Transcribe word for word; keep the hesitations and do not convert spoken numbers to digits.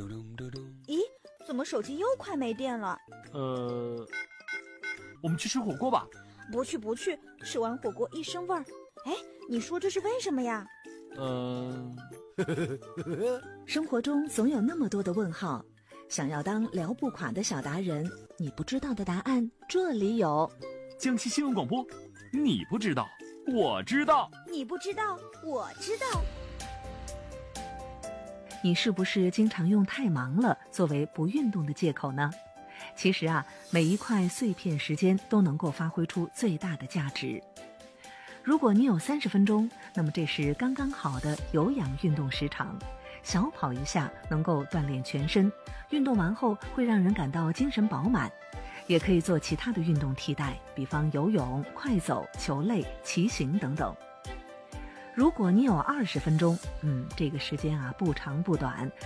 咦，怎么手机又快没电了？ 呃，我们去吃火锅吧。 不去不去，吃完火锅一身味儿。哎，你说这是为什么呀？ 嗯、 呃，生活中总有那么多的问号，想要当聊不垮的小达人，你不知道的答案这里有。 江西新闻广播，你不知道，我知道； 你不知道，我知道。 你是不是经常用太忙了作为不运动的借口呢？其实啊，每一块碎片时间都能够发挥出最大的价值。如果你有三十分钟，那么这是刚刚好的有氧运动时长。小跑一下能够锻炼全身，运动完后会让人感到精神饱满。也可以做其他的运动替代，比方游泳、快走、球类、骑行等等。如果你有二十分钟，嗯，这个时间啊不长不短，